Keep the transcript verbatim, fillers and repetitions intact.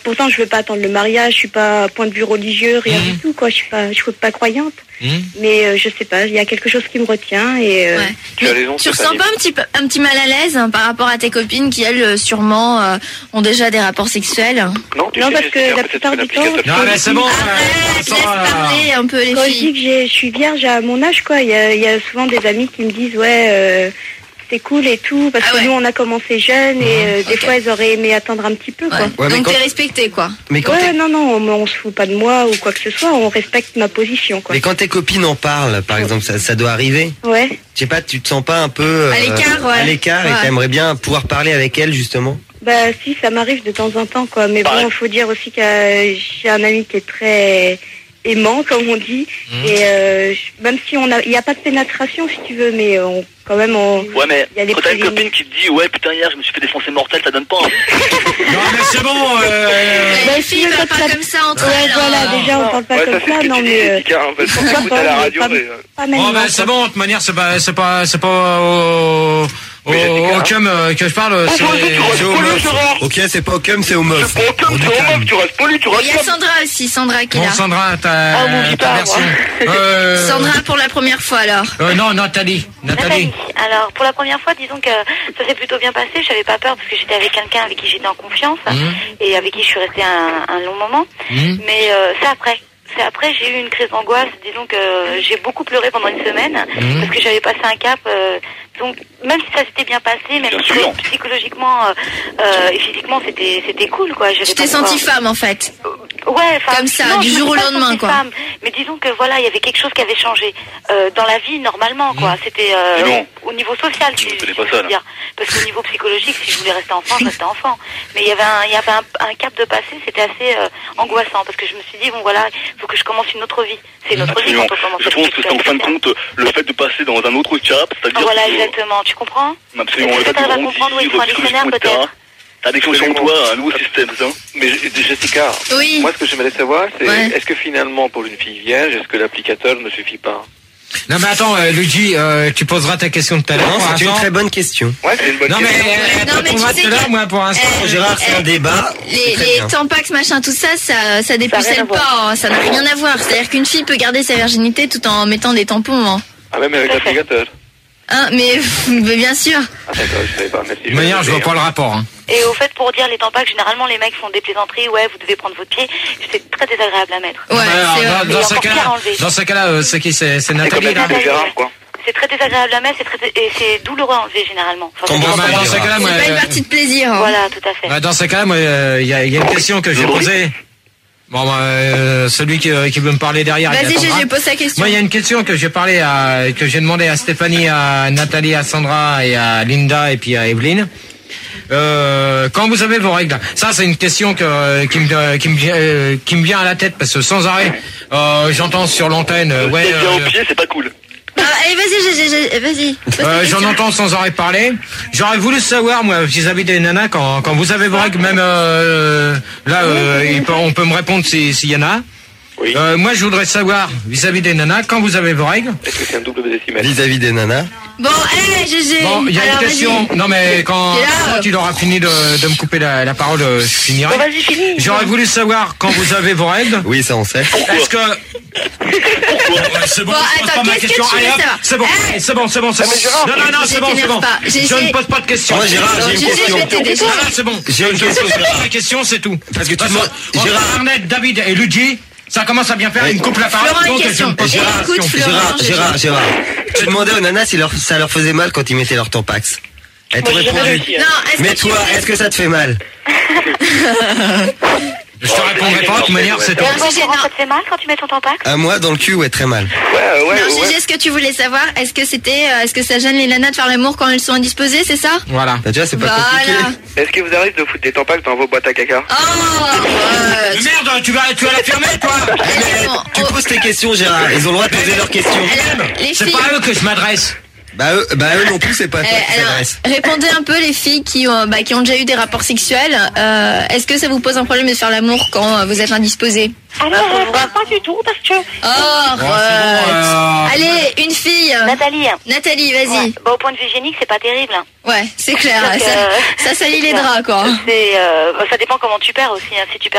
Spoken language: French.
Pourtant, je veux pas attendre le mariage, je suis pas point de vue religieux, rien mmh. du tout, quoi. Je suis pas, je suis pas croyante. Mmh. Mais euh, je sais pas, il y a quelque chose qui me retient et. Euh... Ouais. Tu as raison. Tu ressens pas un petit, un petit mal à l'aise hein, par rapport à tes copines qui elles sûrement euh, ont déjà des rapports sexuels? Non, non parce que la plupart du temps. Non mais c'est bon. Arrête, laisse parler un peu les Quand filles. je dis que je suis vierge à mon âge, quoi, il y a, y a souvent des amis qui me disent ouais. Euh, c'est cool et tout, parce ah que ouais. nous on a commencé jeunes et euh, des okay. fois elles auraient aimé attendre un petit peu quoi. Ouais. Ouais, donc quand... t'es respecté quoi. Mais quand ouais, non, non, on, on se fout pas de moi ou quoi que ce soit, on respecte ma position quoi. Mais quand tes copines en parlent, par exemple, ça, ça doit arriver. Ouais. Je sais pas, tu te sens pas un peu euh, à l'écart, ouais. à l'écart ouais. et t'aimerais bien pouvoir parler avec elles justement. Bah si, ça m'arrive de temps en temps quoi, mais bon, il faut dire aussi que euh, j'ai un ami qui est très aimant comme on dit mmh. et euh, même si on a, il y a pas de pénétration si tu veux, mais on quand même on. Ouais mais y a quand t'as une copine qui te dit ouais putain hier je me suis fait défoncer mortel, ça donne pas. Hein. Non mais c'est bon. Euh... Bah, les filles parlent pas comme ça entre ouais, elles. Voilà hein. déjà on parle pas ouais, comme ça, ça non mais. Euh... On écoute à la radio. Mais... Bon bah c'est bon, de toute manière c'est pas c'est pas c'est pas au au cum que je parle, c'est au meuf. Ok, c'est pas au cum, c'est au meuf. C'est pas au cum, c'est au meuf, tu restes poli, tu restes. Il y a Sandra aussi, Sandra qui est là. Bon Sandra, ta ta version. Sandra pour la première fois alors. Non, Nathalie, Nathalie. Alors pour la première fois, disons que ça s'est plutôt bien passé. J'avais pas peur parce que j'étais avec quelqu'un avec qui j'étais en confiance et avec qui je suis restée un, un long moment. Mais euh, c'est après. C'est après j'ai eu une crise d'angoisse. Disons que j'ai beaucoup pleuré pendant une semaine parce que j'avais passé un cap. Euh, donc même si ça s'était bien passé, même si psychologiquement euh, euh, et physiquement c'était c'était cool quoi. Tu t'es sentie femme en fait. Ouais, comme ça, non, du jour au lendemain, quoi. Femme, mais disons que voilà, il y avait quelque chose qui avait changé euh, dans la vie normalement, quoi. Mmh. C'était euh, au niveau social, si je veux dire. Parce qu'au niveau psychologique, si je voulais rester enfant, je restais enfant. Mais il y avait un, il y avait un, un cap de passé, c'était assez euh, angoissant parce que je me suis dit bon voilà, il faut que je commence une autre vie. C'est une autre Absolument. vie quand on commence. Je pense que c'est en fin de compte le fait de passer dans un autre cap, c'est-à-dire. Voilà, exactement. Tu comprends? Absolument. Le fait d'arriver à comprendre, oui, il faut un dictionnaire peut-être. T'as déclenché en toi un nouveau système, ça. Mais Jessica, oui. moi ce que j'aimerais savoir, c'est ouais. est-ce que finalement pour une fille vierge, est-ce que l'applicateur ne suffit pas? Non mais attends, euh, Luigi, euh, tu poseras ta question tout à l'heure. Non, c'est une très bonne question. Ouais, c'est une bonne non, question. Mais, euh, non mais tu sais que moi pour l'instant, euh, Gérard, c'est euh, un débat. Les, les tampax machin tout ça, ça, ça dépucelle pas, hein, ça n'a rien à voir. C'est-à-dire qu'une fille peut garder sa virginité tout en mettant des tampons. Hein. Ah même avec l'applicateur. Hein, mais, mais bien sûr. Ah d'accord, je savais pas. De manière, je vois pas le rapport. Hein. Et au fait, pour dire les tampacs, généralement les mecs font des plaisanteries, ouais, vous devez prendre votre pied, c'est très désagréable à mettre. Ouais, bah, c'est alors, dans, dans, ce cas, dans ce cas-là, euh, c'est qui, c'est, c'est Nathalie là. C'est Gérard, quoi. C'est très désagréable à mettre, c'est très, et c'est douloureux à enlever généralement. Enfin, bah, bah, dans ce cas-là, c'est moi, pas une partie de plaisir. Hein. Voilà, tout à fait. Bah, dans ce cas-là, moi, il euh, y, a, y a une question que j'ai posée. Bon, bah, euh, celui qui, qui veut me parler derrière. Vas-y, je, je pose sa question. Moi, il y a une question que j'ai parlé à, que j'ai demandé à Stéphanie, à Nathalie, à Sandra et à Linda et puis à Evelyne. Euh, quand vous avez vos règles, ça c'est une question que, qui me, qui me vient, euh, qui me vient à la tête parce que sans arrêt, euh, j'entends sur l'antenne, euh, ouais. Euh, euh, au pied, c'est pas cool. Ah, allez, vas-y, vas-y. Euh, j'en entends sans arrêt parler. J'aurais voulu savoir, moi, vis-à-vis des nanas, quand, quand vous avez vos règles, même euh, là, euh, il peut, on peut me répondre s'il si y en a. Oui. Euh, moi, je voudrais savoir, vis-à-vis des nanas, quand vous avez vos règles. Est-ce que c'est un double décimal? Vis-à-vis des nanas. Bon, allez, G G. Bon, il y a alors, une question. Vas-y. Non, mais quand, quand il aura fini de, de me couper la, la parole, je finirai. Bon, vas-y, finis. J'aurais voulu savoir quand vous avez vos règles. Oui, ça on sait. Est-ce que... C'est bon, bon, je pose attends, pas ma qu'est-ce question. que tu Allez, veux hop, savoir c'est bon, eh c'est bon, c'est bon, c'est bon. Non, non, non, c'est bon, c'est bon. Pas. Je ne pose pas de questions. Moi, Gérard, j'ai une G G, question. je vais t'aider. Ah, là, c'est bon. J'ai une question, Gérard. La question, c'est tout. Parce que tu Parce demandes- que, entre Gérard. Arnett, David et Luigi, ça commence à bien faire, Ouais. ils me coupent la parole. Florent, une donc je question. me pose Gérard, la écoute, question. Florent. Gérard, Gérard, Gérard, Gérard. Tu demandais aux nanas si leur, ça leur faisait mal quand ils mettaient leur tampax. Elle t'a Moi, j'ai jamais répondu. réussi, hein. Non, est-ce Mais que tu toi, veux- est-ce que ça te fait mal? Je te répondrai pas, de toute manière, c'est tout. Et toi, G G, Florent, non. ça te fait mal quand tu mets ton tampac? À moi, dans le cul, ouais, très mal. Ouais, ouais, Non, ouais. G G, ce que tu voulais savoir, est-ce que c'était, euh, est-ce que ça gêne les nanas de faire l'amour quand elles sont indisposées, c'est ça? Voilà. Bah, tu vois, c'est pas Voilà. compliqué. Est-ce que vous arrivez de foutre des tampacs dans vos boîtes à caca? Oh, euh, Merde, tu vas, tu vas la fermer, toi. allez, bon, Tu oh, poses tes questions, Gérard. Ils ont le droit de poser leurs questions. alors, les C'est filles. pas à eux que je m'adresse. Bah eux, bah eux non plus, c'est pas à toi Euh, qui alors, s'adresse. répondez un peu les filles qui ont, bah, qui ont déjà eu des rapports sexuels. Euh, est-ce que ça vous pose un problème de faire l'amour quand euh, vous êtes indisposé? Alors, euh, pas du tout, parce que... Oh, bon, arrête. euh, Allez, une fille. Nathalie. Nathalie, vas-y. Ouais. Bah, au point de vue hygiénique, c'est pas terrible. Hein. Ouais, c'est clair. Donc, ça, euh, ça salit les draps, quoi. C'est, euh, bah, ça dépend comment tu perds aussi. Hein. Si tu perds